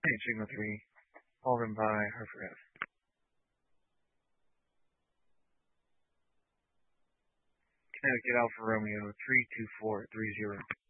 Hey, Signal 3, Alden by Hartford Ave. Connecticut Alfa Romeo 32430.